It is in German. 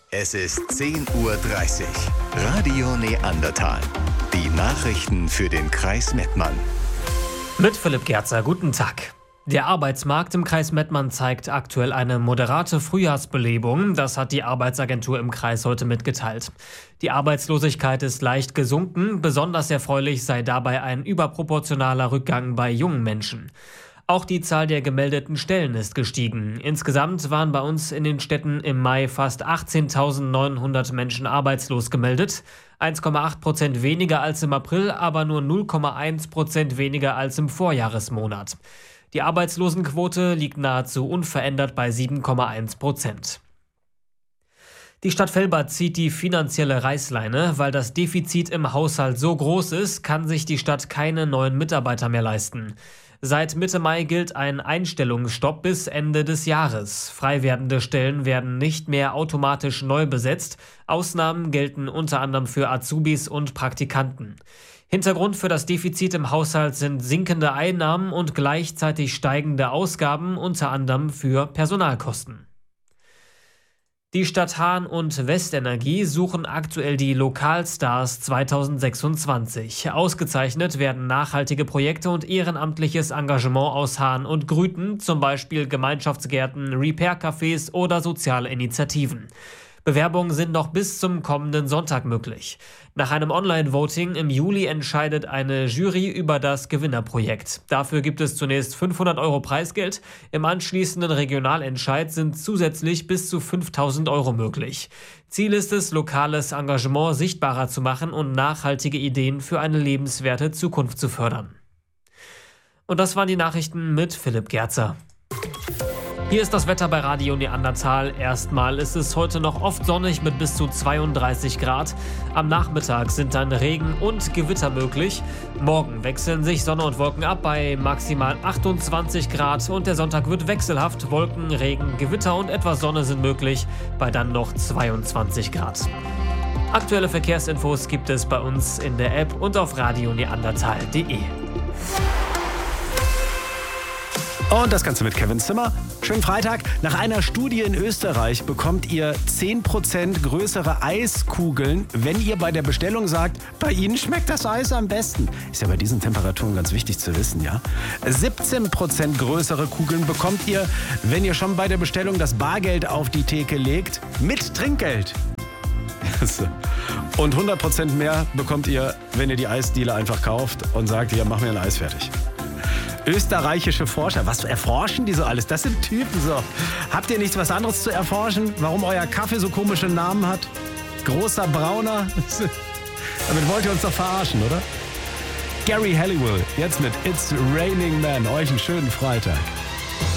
Es ist 10:30 Uhr. Radio Neandertal. Die Nachrichten für den Kreis Mettmann. Mit Philipp Gerzer, guten Tag. Der Arbeitsmarkt im Kreis Mettmann zeigt aktuell eine moderate Frühjahrsbelebung. Das hat die Arbeitsagentur im Kreis heute mitgeteilt. Die Arbeitslosigkeit ist leicht gesunken. Besonders erfreulich sei dabei ein überproportionaler Rückgang bei jungen Menschen. Auch die Zahl der gemeldeten Stellen ist gestiegen. Insgesamt waren bei uns in den Städten im Mai fast 18.900 Menschen arbeitslos gemeldet. 1,8% weniger als im April, aber nur 0,1% weniger als im Vorjahresmonat. Die Arbeitslosenquote liegt nahezu unverändert bei 7,1%. Die Stadt Velbert zieht die finanzielle Reißleine. Weil das Defizit im Haushalt so groß ist, kann sich die Stadt keine neuen Mitarbeiter mehr leisten. Seit Mitte Mai gilt ein Einstellungsstopp bis Ende des Jahres. Frei werdende Stellen werden nicht mehr automatisch neu besetzt. Ausnahmen gelten unter anderem für Azubis und Praktikanten. Hintergrund für das Defizit im Haushalt sind sinkende Einnahmen und gleichzeitig steigende Ausgaben, unter anderem für Personalkosten. Die Stadt Hahn und Westenergie suchen aktuell die Lokalstars 2026. Ausgezeichnet werden nachhaltige Projekte und ehrenamtliches Engagement aus Hahn und Grüten, zum Beispiel Gemeinschaftsgärten, Repair-Cafés oder soziale Initiativen. Bewerbungen sind noch bis zum kommenden Sonntag möglich. Nach einem Online-Voting im Juli entscheidet eine Jury über das Gewinnerprojekt. Dafür gibt es zunächst 500 € Preisgeld. Im anschließenden Regionalentscheid sind zusätzlich bis zu 5.000 € möglich. Ziel ist es, lokales Engagement sichtbarer zu machen und nachhaltige Ideen für eine lebenswerte Zukunft zu fördern. Und das waren die Nachrichten mit Philipp Gerzer. Hier ist das Wetter bei Radio Neandertal. Erstmal ist es heute noch oft sonnig mit bis zu 32 Grad. Am Nachmittag sind dann Regen und Gewitter möglich. Morgen wechseln sich Sonne und Wolken ab bei maximal 28 Grad. Und der Sonntag wird wechselhaft. Wolken, Regen, Gewitter und etwas Sonne sind möglich bei dann noch 22 Grad. Aktuelle Verkehrsinfos gibt es bei uns in der App und auf radioneandertal.de. Und das Ganze mit Kevin Zimmer. Schönen Freitag. Nach einer Studie in Österreich bekommt ihr 10% größere Eiskugeln, wenn ihr bei der Bestellung sagt, bei Ihnen schmeckt das Eis am besten. Ist ja bei diesen Temperaturen ganz wichtig zu wissen, ja? 17% größere Kugeln bekommt ihr, wenn ihr schon bei der Bestellung das Bargeld auf die Theke legt, mit Trinkgeld. Und 100% mehr bekommt ihr, wenn ihr die Eisdiele einfach kauft und sagt, ja, mach mir ein Eis fertig. Österreichische Forscher. Was erforschen die so alles? Das sind Typen so. Habt ihr nichts was anderes zu erforschen? Warum euer Kaffee so komische Namen hat? Großer Brauner? Damit wollt ihr uns doch verarschen, oder? Gary Halliwell, jetzt mit It's Raining Man. Euch einen schönen Freitag.